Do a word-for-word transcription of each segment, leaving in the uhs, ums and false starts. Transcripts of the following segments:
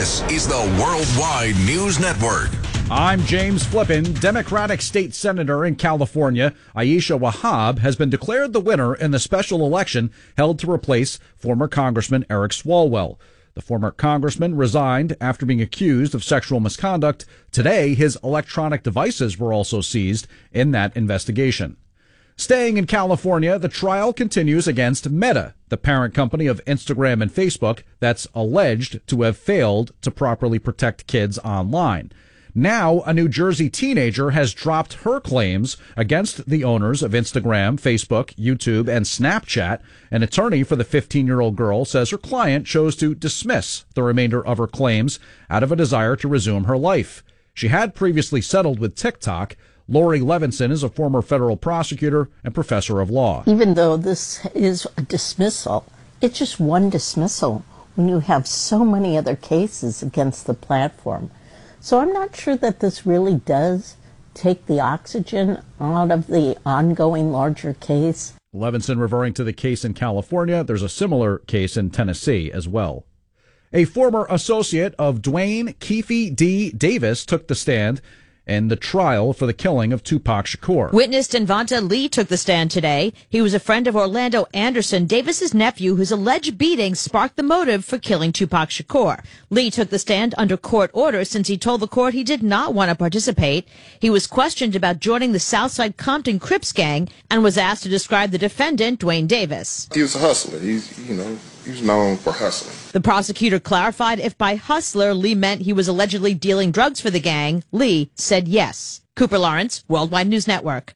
This is the Worldwide News Network. I'm James Flippin. Democratic state senator in California, Aisha Wahab, has been declared the winner in the special election held to replace former Congressman Eric Swalwell. The former congressman resigned after being accused of sexual misconduct. Today, his electronic devices were also seized in that investigation. Staying in California, the trial continues against Meta, the parent company of Instagram and Facebook, that's alleged to have failed to properly protect kids online. Now, a New Jersey teenager has dropped her claims against the owners of Instagram, Facebook, YouTube, and Snapchat. An attorney for the fifteen-year-old girl says her client chose to dismiss the remainder of her claims out of a desire to resume her life. She had previously settled with TikTok. Lori Levinson is a former federal prosecutor and professor of law. Even though this is a dismissal, it's just one dismissal when you have so many other cases against the platform. So I'm not sure that this really does take the oxygen out of the ongoing larger case. Levinson referring to the case in California. There's a similar case in Tennessee as well. A former associate of Dwayne Keefe D. Davis took the stand in the trial for the killing of Tupac Shakur. Witness Denvonta Lee took the stand today. He was a friend of Orlando Anderson, Davis's nephew, whose alleged beating sparked the motive for killing Tupac Shakur. Lee took the stand under court order since he told the court he did not want to participate. He was questioned about joining the Southside Compton Crips gang and was asked to describe the defendant, Dwayne Davis. He was a hustler. He's, you know, he was known for hustling. The prosecutor clarified if by hustler Lee meant he was allegedly dealing drugs for the gang. Lee said yes. Cooper Lawrence, Worldwide News Network.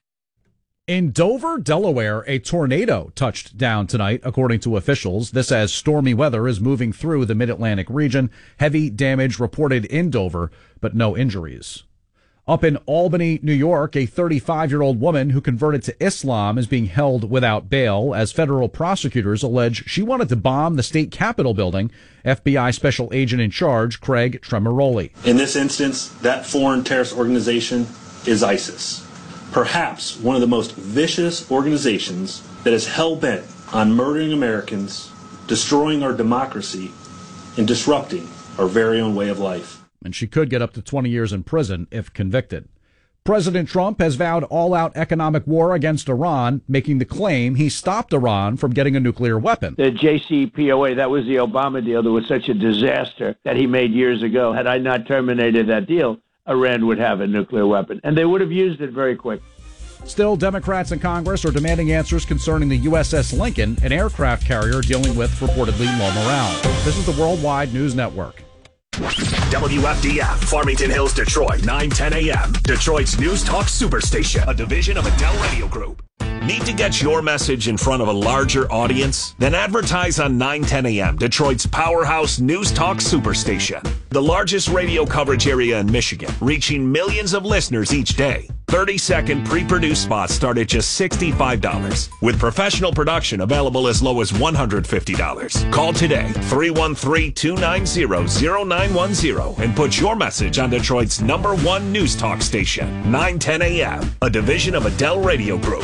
In Dover, Delaware, a tornado touched down tonight, according to officials. This as stormy weather is moving through the mid-Atlantic region. Heavy damage reported in Dover, but no injuries. Up in Albany, New York, a thirty-five-year-old woman who converted to Islam is being held without bail as federal prosecutors allege she wanted to bomb the state Capitol building. F B I Special Agent in Charge, Craig Tremoroli. In this instance, that foreign terrorist organization is ISIS, perhaps one of the most vicious organizations that is hell-bent on murdering Americans, destroying our democracy, and disrupting our very own way of life. And she could get up to twenty years in prison if convicted. President Trump has vowed all-out economic war against Iran, making the claim he stopped Iran from getting a nuclear weapon. The J C P O A, that was the Obama deal that was such a disaster that he made years ago. Had I not terminated that deal, Iran would have a nuclear weapon, and they would have used it very quick. Still, Democrats in Congress are demanding answers concerning the U S S Lincoln, an aircraft carrier dealing with reportedly low morale. This is the Worldwide News Network. W F D F, Farmington Hills, Detroit, nine ten a.m. Detroit's News Talk Superstation, a division of Adele Radio Group. Need to get your message in front of a larger audience? Then advertise on nine ten a.m., Detroit's powerhouse News Talk Superstation. The largest radio coverage area in Michigan, reaching millions of listeners each day. thirty-second pre-produced spots start at just sixty-five dollars, with professional production available as low as one hundred fifty dollars. Call today, three one three, two nine zero, zero nine one zero, and put your message on Detroit's number one news talk station, nine ten a.m., a division of Adele Radio Group.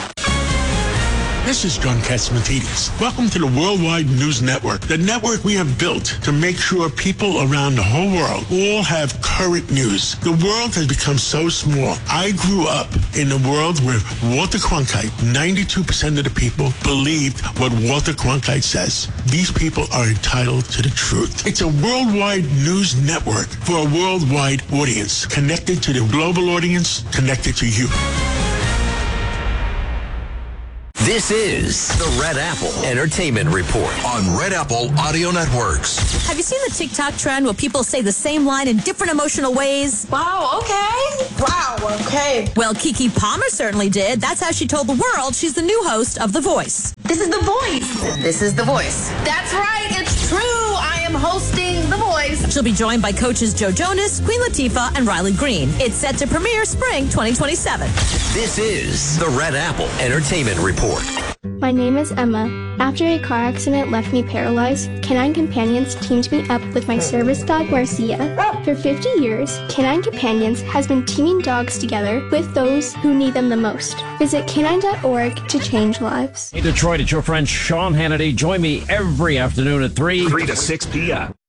This is John Catsimatidis. Welcome to the Worldwide News Network, the network we have built to make sure people around the whole world all have current news. The world has become so small. I grew up in a world where Walter Cronkite, ninety-two percent of the people believed what Walter Cronkite says. These people are entitled to the truth. It's a worldwide news network for a worldwide audience, connected to the global audience, connected to you. This is the Red Apple Entertainment Report on Red Apple Audio Networks. Have you seen the TikTok trend where people say the same line in different emotional ways? Wow, okay. Wow, okay. Well, Keke Palmer certainly did. That's how she told the world she's the new host of The Voice. This is The Voice. This is The Voice. That's right. It's true. I am hosting The Voice. She'll be joined by coaches Joe Jonas, Queen Latifah, and Riley Green. It's set to premiere spring twenty twenty-seven. This is the Red Apple Entertainment Report. My name is Emma. After a car accident left me paralyzed, Canine Companions teamed me up with my service dog, Marcia. For fifty years, Canine Companions has been teaming dogs together with those who need them the most. Visit canine dot org to change lives. Hey, Detroit, it's your friend Sean Hannity. Join me every afternoon at three. three to six p.m.